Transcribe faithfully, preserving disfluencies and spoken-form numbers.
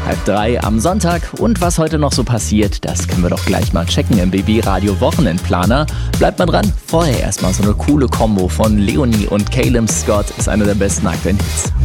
halb drei am Sonntag. Und was heute noch so passiert, das können wir doch gleich mal checken im B B Radio Wochenendplaner. Bleibt mal dran. Vorher erstmal so eine coole Kombo von Leonie und Caleb Scott ist einer der besten aktuellen Hits.